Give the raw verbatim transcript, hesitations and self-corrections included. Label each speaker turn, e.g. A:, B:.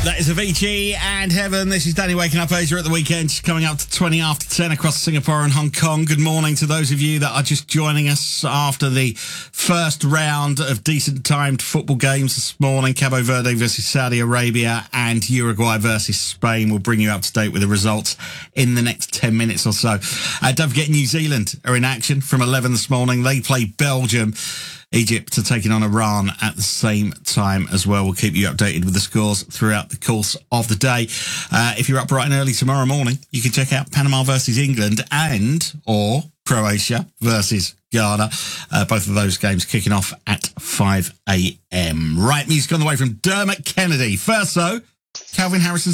A: That is Avicii and Heaven. This is Danny waking up Asia at the weekend, coming up to twenty after ten across Singapore and Hong Kong. Good morning to those of you that are just joining us after the first round of decent timed football games this morning. Cabo Verde versus Saudi Arabia and Uruguay versus Spain. We'll bring you up to date with the results in the next ten minutes or so. Uh, don't forget New Zealand are in action from eleven this morning. They play Belgium. Egypt are taking on Iran at the same time as well. We'll keep you updated with the scores throughout the course of the day. Uh, if you're up bright and early tomorrow morning, you can check out Panama versus England and or Croatia versus Ghana. Uh, both of those games kicking off at five a.m. Right, music on the way from Dermot Kennedy. First, though, Calvin Harrison.